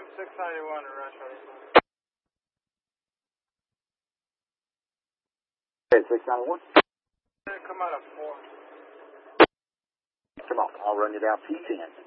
M691 to Rancho. Okay, 691. Come out of 4. Come on, I'll run you down P10.